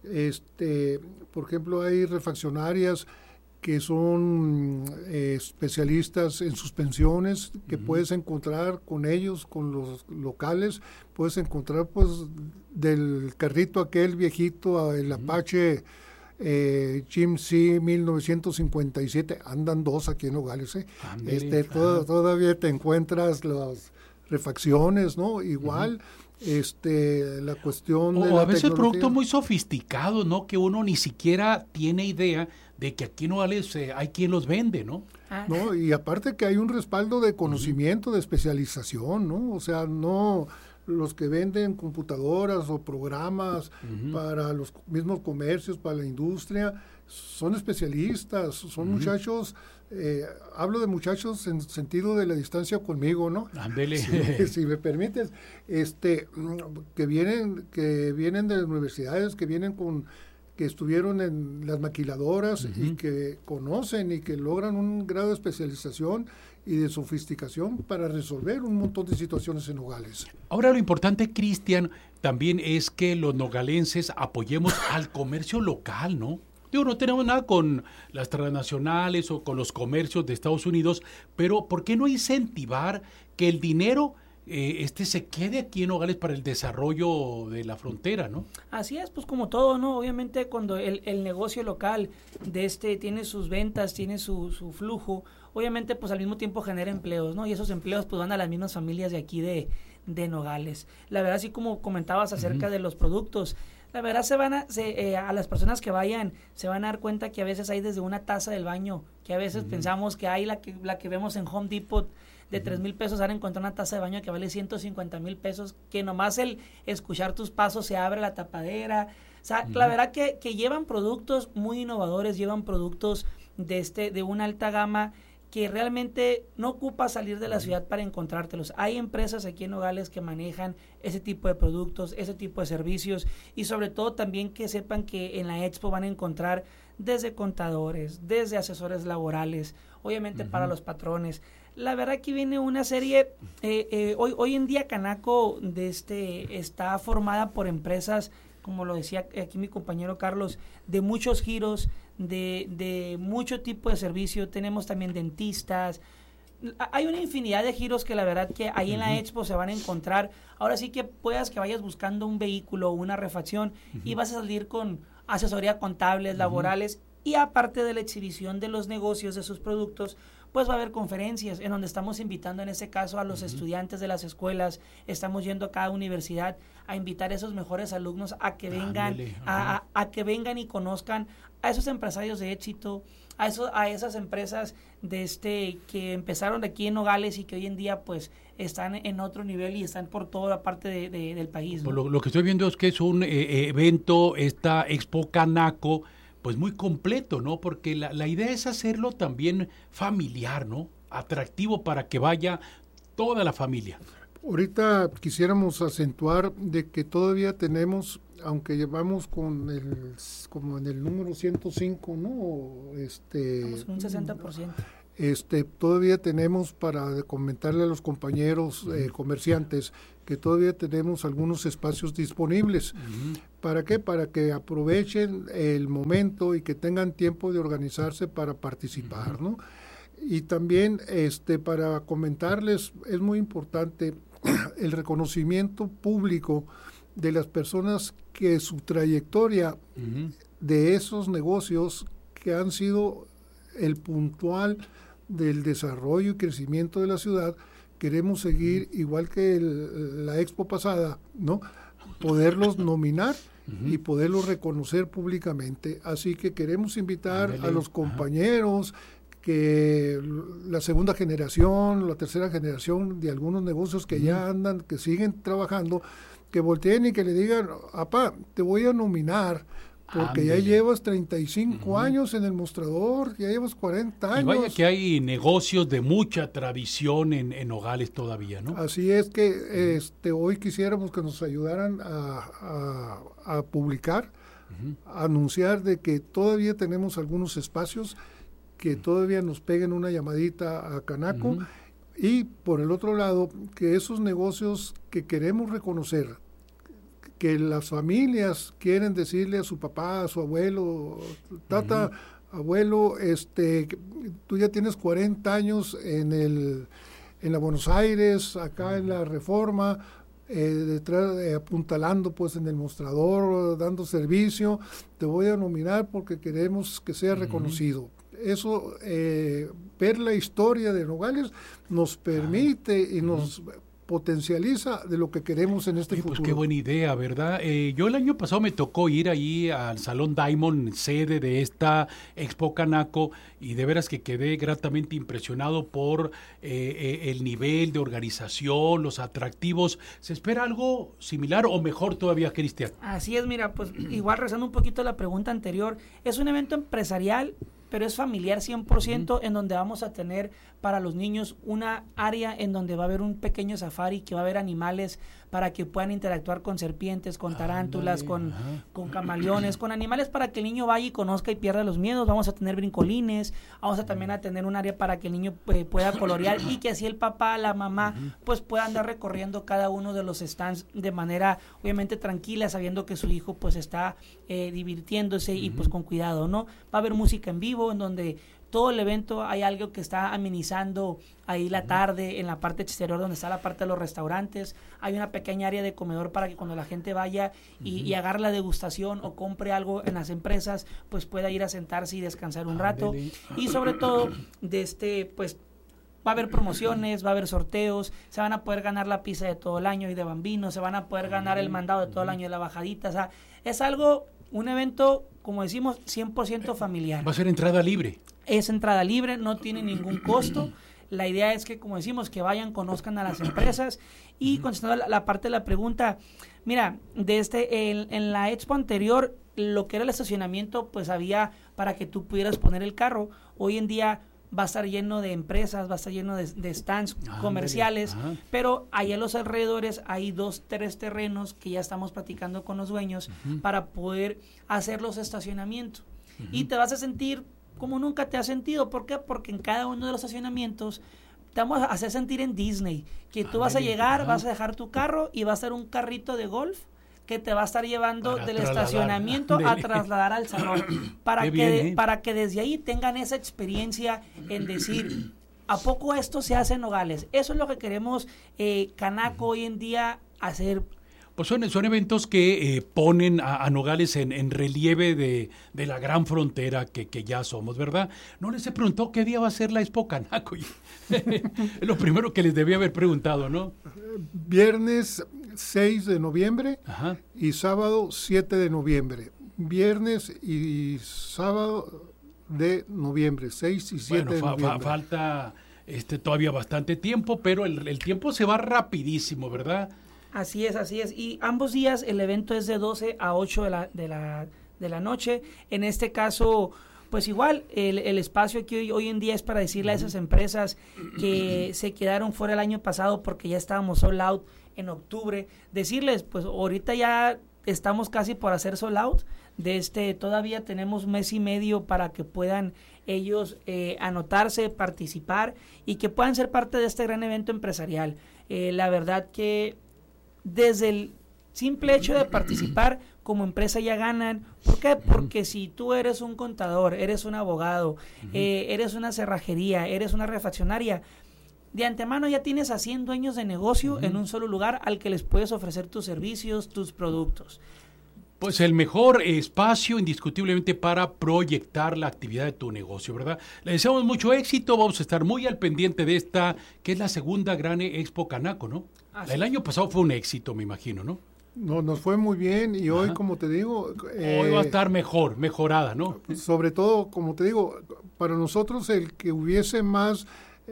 este, por ejemplo, hay refaccionarias que son eh, especialistas en suspensiones, que uh-huh. puedes encontrar con ellos, con los locales, puedes encontrar pues del carrito aquel viejito, el uh-huh. Apache eh, Jim C mil novecientos cincuenta y siete, andan dos aquí en Nogales, ¿eh? Andale, este, to- todavía te encuentras los refacciones, ¿no? Igual, uh-huh. este, la cuestión
o,
de
o
la
a veces
tecnología.
productos muy sofisticados, ¿no? Que uno ni siquiera tiene idea de que aquí no vale, eh, hay quien los vende, ¿no?
Ah. No, y aparte que hay un respaldo de conocimiento, uh-huh. de especialización, ¿no? O sea, no los que venden computadoras o programas uh-huh. para los mismos comercios, para la industria, son especialistas, son uh-huh. muchachos. Eh, hablo de muchachos en sentido de la distancia conmigo, ¿no?
Ándele.
Si, si me permites, este, que vienen, que vienen de las universidades, que vienen con, que estuvieron en las maquiladoras uh-huh. y que conocen y que logran un grado de especialización y de sofisticación para resolver un montón de situaciones en Nogales.
Ahora lo importante, Cristian, también es que los nogalenses apoyemos al comercio local, ¿no? Digo, no tenemos nada con las transnacionales o con los comercios de Estados Unidos, pero ¿por qué no incentivar que el dinero eh, este se quede aquí en Nogales para el desarrollo de la frontera, ¿no?
Así es, pues como todo, ¿no? Obviamente cuando el, el negocio local de este tiene sus ventas, tiene su, su flujo, obviamente pues al mismo tiempo genera empleos, ¿no? Y esos empleos pues van a las mismas familias de aquí de, de Nogales. La verdad, así como comentabas acerca uh-huh. de los productos, la verdad se van a, se, eh, a las personas que vayan se van a dar cuenta que a veces hay desde una taza del baño, que a veces uh-huh. pensamos que hay la que la que vemos en Home Depot de tres mil pesos, ahora encontrar una taza de baño que vale ciento cincuenta mil pesos, que nomás el escuchar tus pasos se abre la tapadera. O sea, uh-huh. la verdad que, que llevan productos muy innovadores, llevan productos de este de una alta gama que realmente no ocupa salir de la ciudad para encontrártelos. Hay empresas aquí en Nogales que manejan ese tipo de productos, ese tipo de servicios y sobre todo también que sepan que en la expo van a encontrar desde contadores, desde asesores laborales, obviamente uh-huh. para los patrones. La verdad que viene una serie, eh, eh, hoy, hoy en día Canaco de este, está formada por empresas, como lo decía aquí mi compañero Carlos, de muchos giros, de, de mucho tipo de servicio. Tenemos también dentistas. Hay una infinidad de giros que la verdad que ahí en la expo se van a encontrar. Ahora sí que puedas que vayas buscando un vehículo o una refacción uh-huh. y vas a salir con asesoría contables, laborales, uh-huh. y aparte de la exhibición de los negocios, de sus productos, pues va a haber conferencias en donde estamos invitando en este caso a los uh-huh. estudiantes de las escuelas, estamos yendo a cada universidad a invitar a esos mejores alumnos a que vengan, Ándale, a, a, a que vengan y conozcan a esos empresarios de éxito, a esos, a esas empresas de este que empezaron aquí en Nogales y que hoy en día pues están en otro nivel y están por toda la parte de, de, del país, ¿no?
Lo, lo que estoy viendo es que es un eh, evento, esta Expo Canaco, pues muy completo, ¿no? Porque la, la idea es hacerlo también familiar, ¿no? Atractivo para que vaya toda la familia.
Ahorita quisiéramos acentuar de que todavía tenemos, aunque llevamos con el, como en el número ciento cinco, ¿no? Este,
Estamos con un sesenta por ciento.
Este, todavía tenemos, para comentarle a los compañeros eh, comerciantes, que todavía tenemos algunos espacios disponibles. Uh-huh. ¿Para qué? Para que aprovechen el momento y que tengan tiempo de organizarse para participar, uh-huh. ¿no? Y también este, para comentarles, es muy importante el reconocimiento público de las personas que su trayectoria uh-huh. de esos negocios que han sido el puntual del desarrollo y crecimiento de la ciudad, queremos seguir uh-huh. igual que el, la expo pasada, ¿no? Poderlos nominar uh-huh. y poderlos reconocer públicamente. Así que queremos invitar Ándale. a los compañeros uh-huh. que la segunda generación, la tercera generación de algunos negocios que uh-huh. ya andan, que siguen trabajando, que volteen y que le digan, apá, te voy a nominar, porque Ándale. ya llevas treinta y cinco uh-huh. años en el mostrador, ya llevas cuarenta años.
Y vaya que hay negocios de mucha tradición en, en Nogales todavía, ¿no?
Así es que uh-huh. este hoy quisiéramos que nos ayudaran a, a, a publicar, uh-huh. a anunciar de que todavía tenemos algunos espacios, que uh-huh. todavía nos peguen una llamadita a Canaco, uh-huh. y por el otro lado, que esos negocios que queremos reconocer, que las familias quieren decirle a su papá, a su abuelo, tata, uh-huh. abuelo, este, tú ya tienes cuarenta años en el en la Buenos Aires, acá uh-huh. en la Reforma, eh, detrás, eh, apuntalando pues en el mostrador, dando servicio, te voy a nominar porque queremos que sea uh-huh. reconocido. Eso, eh, ver la historia de Nogales nos permite uh-huh. y nos potencializa de lo que queremos en este
Oye,
futuro.
Pues qué buena idea, ¿verdad? Eh, yo el año pasado me tocó ir ahí al Salón Diamond, sede de esta Expo Canaco, y de veras que quedé gratamente impresionado por eh, eh, el nivel de organización, los atractivos. ¿Se espera algo similar o mejor todavía, Cristian?
Así es, mira, pues igual rezando un poquito la pregunta anterior, es un evento empresarial, pero es familiar cien por ciento, uh-huh. en donde vamos a tener para los niños una área en donde va a haber un pequeño safari, que va a haber animales para que puedan interactuar con serpientes, con tarántulas, ah, con, con camaleones, con animales para que el niño vaya y conozca y pierda los miedos. Vamos a tener brincolines, vamos a también a tener un área para que el niño eh, pueda colorear y que así el papá, la mamá, uh-huh. pues puedan andar recorriendo cada uno de los stands de manera obviamente tranquila, sabiendo que su hijo pues está eh, divirtiéndose uh-huh. y pues con cuidado, ¿no? Va a haber música en vivo en donde todo el evento hay algo que está amenizando ahí la tarde en la parte exterior donde está la parte de los restaurantes. Hay una pequeña área de comedor para que cuando la gente vaya y, uh-huh. y agarre la degustación o compre algo en las empresas, pues pueda ir a sentarse y descansar un rato. Y sobre todo, de este, pues va a haber promociones, va a haber sorteos, se van a poder ganar la pizza de todo el año y de Bambino, se van a poder ganar el mandado de todo el año de la bajadita. O sea, es algo, un evento, como decimos, cien por ciento familiar.
Va a ser entrada libre.
Es entrada libre, no tiene ningún costo. La idea es que, como decimos, que vayan, conozcan a las empresas. Y contestando la, la parte de la pregunta, mira, de este, en, en la expo anterior, lo que era el estacionamiento, pues había para que tú pudieras poner el carro. Hoy en día va a estar lleno de empresas, va a estar lleno de, de stands ah, comerciales, ajá. pero ahí a los alrededores hay dos, tres terrenos que ya estamos platicando con los dueños uh-huh. para poder hacer los estacionamientos. Uh-huh. Y te vas a sentir como nunca te has sentido. ¿Por qué? Porque en cada uno de los estacionamientos te vamos a hacer sentir en Disney, que tú ah, vas a llegar, ajá. vas a dejar tu carro y va a ser un carrito de golf que te va a estar llevando para del estacionamiento a trasladar al salón, para que, bien, ¿eh? para que desde ahí tengan esa experiencia en decir, ¿a poco esto se hace en Nogales? Eso es lo que queremos, eh, Canaco, hoy en día hacer.
Pues son, son eventos que eh, ponen a, a Nogales en, en relieve de, de la gran frontera que, que ya somos, ¿verdad? No les he preguntado qué día va a ser la Expo Canaco. Es lo primero que les debía haber preguntado, ¿no?
Viernes seis de noviembre
Ajá.
y sábado siete de noviembre. Viernes y sábado de noviembre, seis y siete
bueno,
de
fa,
noviembre.
Fa, falta este, todavía bastante tiempo, pero el, el tiempo se va rapidísimo, ¿verdad?
Así es, así es. Y ambos días el evento es de doce a ocho de la, de la, de la noche. En este caso, pues igual, el, el espacio aquí hoy, hoy en día es para decirle a esas empresas que se quedaron fuera el año pasado porque ya estábamos sold out en octubre. Decirles, pues ahorita ya estamos casi por hacer sold out. De este, todavía tenemos un mes y medio para que puedan ellos eh, anotarse, participar y que puedan ser parte de este gran evento empresarial. Eh, la verdad que desde el simple hecho de participar como empresa ya ganan. ¿Por qué? Porque si tú eres un contador, eres un abogado, uh-huh. eh, eres una cerrajería, eres una refaccionaria, de antemano ya tienes a cien dueños de negocio uh-huh. en un solo lugar al que les puedes ofrecer tus servicios, tus productos.
Pues el mejor espacio indiscutiblemente para proyectar la actividad de tu negocio, ¿verdad? Le deseamos mucho éxito, vamos a estar muy al pendiente de esta, que es la segunda gran Expo Canaco, ¿no? Así el año pasado fue un éxito, me imagino, ¿no?
No, nos fue muy bien y hoy, Ajá. como te digo...
Eh, hoy va a estar mejor, mejorada, ¿no?
Sobre todo, como te digo, para nosotros el que hubiese más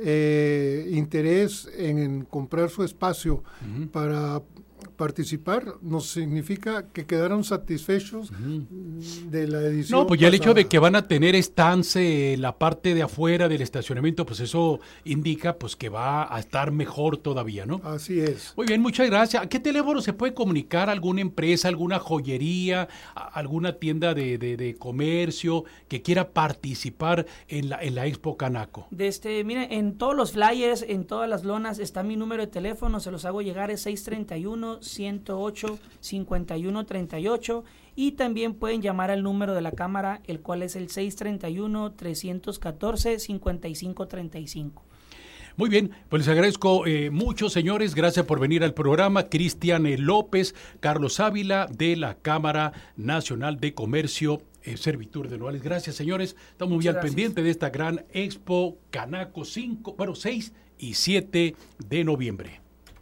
eh, interés en, en comprar su espacio uh-huh. para participar, nos significa que quedaron satisfechos uh-huh. de la edición.
No, pues ya
pasada.
El hecho de que van a tener estance la parte de afuera del estacionamiento, pues eso indica pues que va a estar mejor todavía, ¿no?
Así es.
Muy bien, muchas gracias. ¿A qué teléfono se puede comunicar alguna empresa, alguna joyería, alguna tienda de, de, de comercio que quiera participar en la, en la Expo Canaco?
Desde, mire, en todos los flyers, en todas las lonas está mi número de teléfono, se los hago llegar, es seis treinta y uno, ciento ocho, cincuenta y uno treinta y ocho, y también pueden llamar al número de la cámara, el cual es el seis treinta y uno, trescientos catorce, cincuenta y cinco treinta y cinco.
Muy bien, pues les agradezco eh, mucho, señores, gracias por venir al programa. Cristian López, Carlos Ávila de la Cámara Nacional de Comercio, eh, Servitur de Nogales. Gracias, señores, estamos muy al pendiente de esta gran Expo Canaco cinco, bueno, seis y siete de noviembre.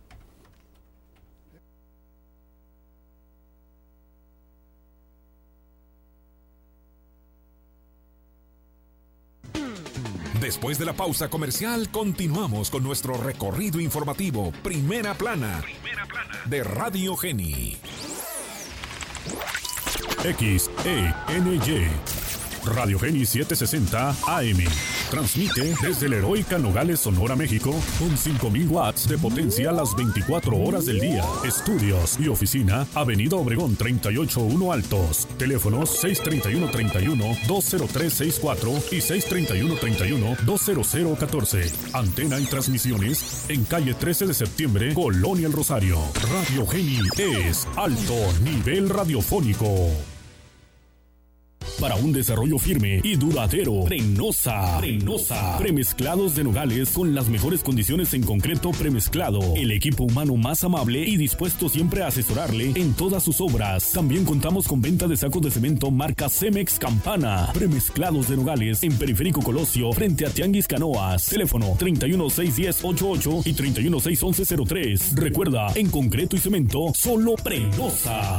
Después de la pausa comercial, continuamos con nuestro recorrido informativo Primera Plana, Primera Plana. De Radio Geni. X E N Y Radio Geni setecientos sesenta A M. Transmite desde la heroica Nogales, Sonora, México, con cinco mil watts de potencia las veinticuatro horas del día. Estudios y oficina, Avenida Obregón treinta y ocho uno Altos. Teléfonos seis treinta y uno, treinta y uno, dos cero tres sesenta y cuatro y seis treinta y uno, treinta y uno, dos cero cero catorce. Antena y transmisiones en calle trece de septiembre, Colonia El Rosario. Radio Geni es alto nivel radiofónico. Para un desarrollo firme y duradero, Prenosa, Prenosa, premezclados de nogales con las mejores condiciones en concreto premezclado, el equipo humano más amable y dispuesto siempre a asesorarle en todas sus obras. También contamos con venta de sacos de cemento marca Cemex Campana. Premezclados de nogales en Periférico Colosio, frente a Tianguis Canoas. Teléfono treinta y uno, seiscientos diez, ochenta y ocho y treinta y uno, seiscientos once, cero tres. Recuerda, en concreto y cemento, solo Prenosa.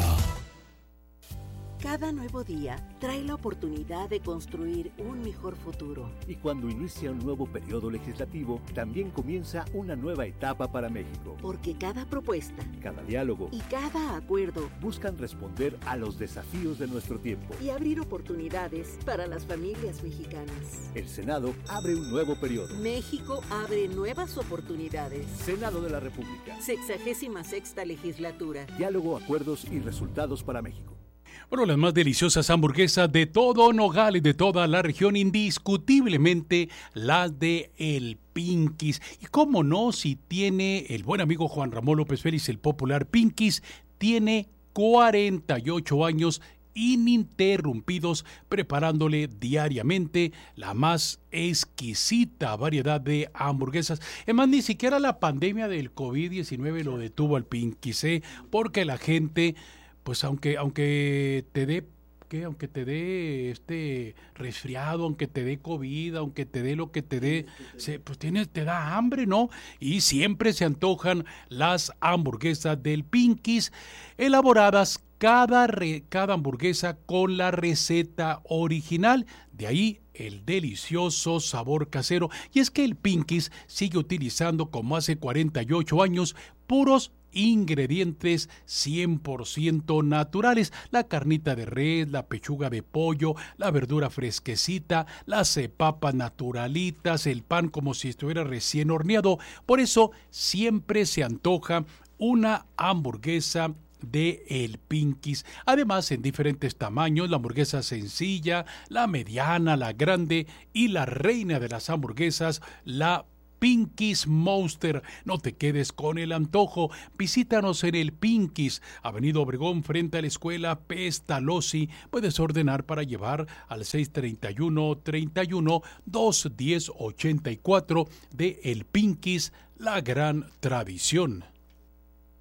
Cada nuevo día trae la oportunidad de construir un mejor futuro.
Y cuando inicia un nuevo periodo legislativo, también comienza una nueva etapa para México.
Porque cada propuesta,
cada diálogo
y cada acuerdo
buscan responder a los desafíos de nuestro tiempo
y abrir oportunidades para las familias mexicanas.
El Senado abre un nuevo periodo.
México abre nuevas oportunidades.
Senado de la República.
Sexagésima sexta legislatura.
Diálogo, acuerdos y resultados para México.
Bueno, las más deliciosas hamburguesas de todo Nogales, de toda la región, indiscutiblemente las de El Pinky's. Y cómo no, si tiene el buen amigo Juan Ramón López Félix, el popular Pinky's, tiene cuarenta y ocho años ininterrumpidos, preparándole diariamente la más exquisita variedad de hamburguesas. Es más, ni siquiera la pandemia del COVID diecinueve lo detuvo al Pinky's, ¿eh? Porque la gente, pues aunque, aunque te dé que aunque te dé este resfriado, aunque te dé COVID, aunque te dé lo que te dé, se, pues tienes, te da hambre, ¿no? Y siempre se antojan las hamburguesas del Pinky's, elaboradas cada, re, cada hamburguesa con la receta original. De ahí el delicioso sabor casero. Y es que el Pinky's sigue utilizando, como hace cuarenta y ocho años, puros ingredientes cien por ciento naturales: la carnita de res, la pechuga de pollo, la verdura fresquecita, las papas naturalitas, el pan como si estuviera recién horneado. Por eso siempre se antoja una hamburguesa de el Pinky's. Además, en diferentes tamaños: la hamburguesa sencilla, la mediana, la grande y la reina de las hamburguesas, la Pinky's Monster. No te quedes con el antojo. Visítanos en el Pinky's, Avenida Obregón, frente a la escuela Pestalozzi. Puedes ordenar para llevar al seis treinta y uno, treinta y uno, dos diez, ochenta y cuatro de el Pinky's, la gran tradición.